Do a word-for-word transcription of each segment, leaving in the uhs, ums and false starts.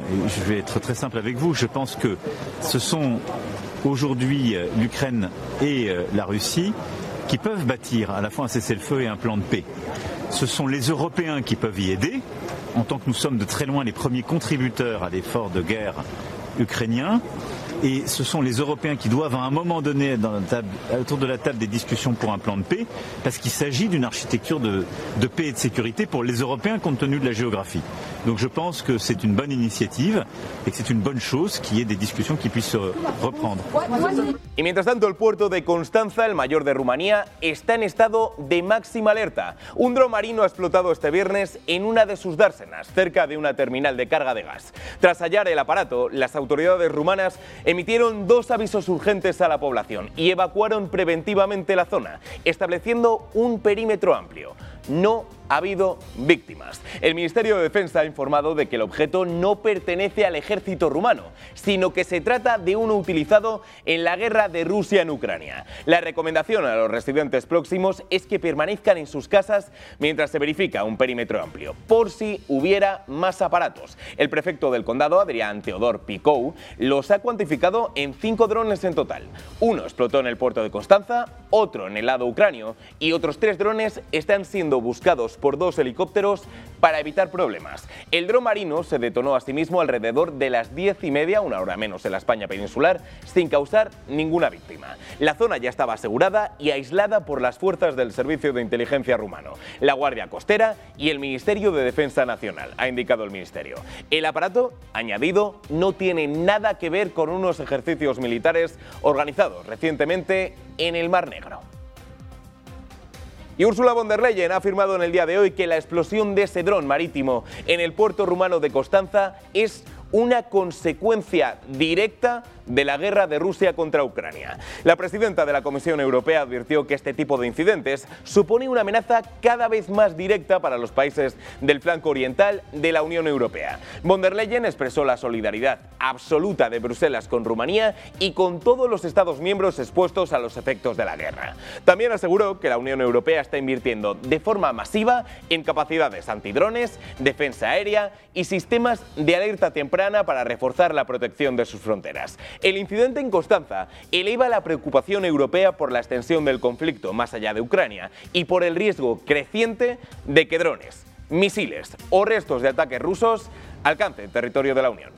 je vais être très simple avec vous. Je pense que ce sont aujourd'hui l'Ukraine et la Russie qui peuvent bâtir à la fois un cessez-le-feu et un plan de paix. Ce sont les Européens qui peuvent y aider, en tant que nous sommes de très loin les premiers contributeurs à l'effort de guerre ukrainien. Et ce sont les Européens qui doivent à un moment donné dans la table, autour de la table des discussions pour un plan de paix, parce qu'il s'agit d'une architecture de, de paix et de sécurité pour les Européens compte tenu de la géographie. Donc je pense que c'est une bonne initiative et que c'est une bonne chose qu'il y ait des discussions qui puissent se reprendre. Y mientras tanto, el puerto de Constanza, el mayor de Rumanía, está en estado de máxima alerta. Un dron marino ha explotado este viernes en una de sus dársenas, cerca de una terminal de carga de gas. Tras hallar el aparato, las autoridades rumanas emitieron dos avisos urgentes a la población y evacuaron preventivamente la zona, estableciendo un perímetro amplio. No ha habido víctimas. El Ministerio de Defensa ha informado de que el objeto no pertenece al ejército rumano, sino que se trata de uno utilizado en la guerra de Rusia en Ucrania. La recomendación a los residentes próximos es que permanezcan en sus casas mientras se verifica un perímetro amplio, por si hubiera más aparatos. El prefecto del condado, Adrián Teodor Picou, los ha cuantificado en cinco drones en total. Uno explotó en el puerto de Constanza, otro en el lado ucranio y otros tres drones están siendo buscados por dos helicópteros para evitar problemas. El dron marino se detonó a sí mismo alrededor de las diez y media, una hora menos en la España peninsular, sin causar ninguna víctima. La zona ya estaba asegurada y aislada por las fuerzas del Servicio de Inteligencia rumano, la Guardia Costera y el Ministerio de Defensa Nacional, ha indicado el Ministerio. El aparato, añadido, no tiene nada que ver con unos ejercicios militares organizados recientemente en el Mar Negro. Y Ursula von der Leyen ha afirmado en el día de hoy que la explosión de ese dron marítimo en el puerto rumano de Constanza es una consecuencia directa de la guerra de Rusia contra Ucrania. La presidenta de la Comisión Europea advirtió que este tipo de incidentes supone una amenaza cada vez más directa para los países del flanco oriental de la Unión Europea. Von der Leyen expresó la solidaridad absoluta de Bruselas con Rumanía y con todos los Estados miembros expuestos a los efectos de la guerra. También aseguró que la Unión Europea está invirtiendo de forma masiva en capacidades antidrones, defensa aérea y sistemas de alerta temprana para reforzar la protección de sus fronteras. El incidente en Constanza eleva la preocupación europea por la extensión del conflicto más allá de Ucrania y por el riesgo creciente de que drones, misiles o restos de ataques rusos alcancen territorio de la Unión.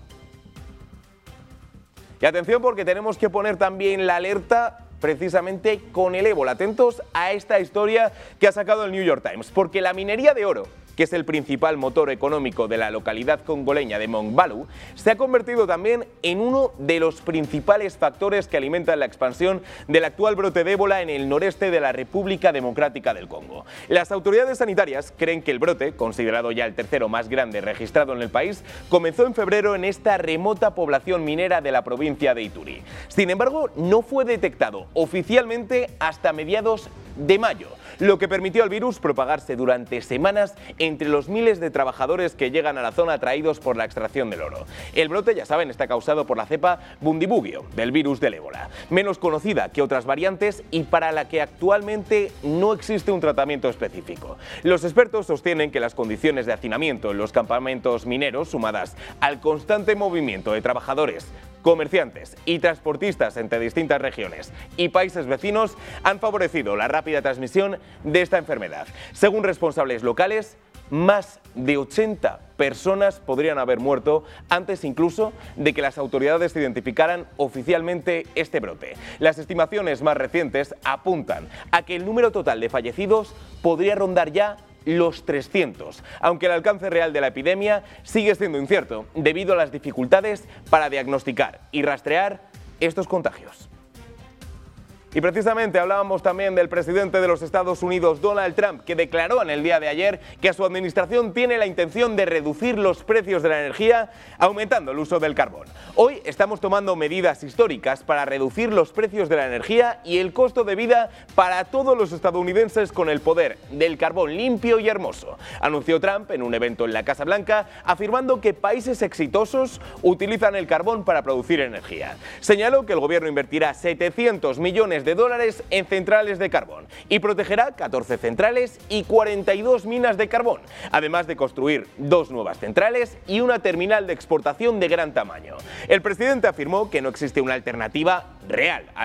Y atención, porque tenemos que poner también la alerta precisamente con el ébola. Atentos a esta historia que ha sacado el New York Times, porque la minería de oro, que es el principal motor económico de la localidad congoleña de Mongbalu, se ha convertido también en uno de los principales factores que alimentan la expansión del actual brote de ébola en el noreste de la República Democrática del Congo. Las autoridades sanitarias creen que el brote, considerado ya el tercero más grande registrado en el país, comenzó en febrero en esta remota población minera de la provincia de Ituri. Sin embargo, no fue detectado oficialmente hasta mediados de mayo, lo que permitió al virus propagarse durante semanas entre los miles de trabajadores que llegan a la zona atraídos por la extracción del oro. El brote, ya saben, está causado por la cepa Bundibugyo del virus del ébola, menos conocida que otras variantes y para la que actualmente no existe un tratamiento específico. Los expertos sostienen que las condiciones de hacinamiento en los campamentos mineros, sumadas al constante movimiento de trabajadores, comerciantes y transportistas entre distintas regiones y países vecinos, han favorecido la rápida transmisión de esta enfermedad. Según responsables locales, más de ochenta personas podrían haber muerto antes incluso de que las autoridades identificaran oficialmente este brote. Las estimaciones más recientes apuntan a que el número total de fallecidos podría rondar ya los trescientos, aunque el alcance real de la epidemia sigue siendo incierto debido a las dificultades para diagnosticar y rastrear estos contagios. Y precisamente hablábamos también del presidente de los Estados Unidos, Donald Trump, que declaró en el día de ayer que su administración tiene la intención de reducir los precios de la energía aumentando el uso del carbón. Hoy estamos tomando medidas históricas para reducir los precios de la energía y el costo de vida para todos los estadounidenses con el poder del carbón limpio y hermoso, anunció Trump en un evento en la Casa Blanca, afirmando que países exitosos utilizan el carbón para producir energía. Señaló que el gobierno invertirá setecientos millones millones de dólares en centrales de carbón y protegerá catorce centrales y cuarenta y dos minas de carbón, además de construir dos nuevas centrales y una terminal de exportación de gran tamaño. El presidente afirmó que no existe una alternativa real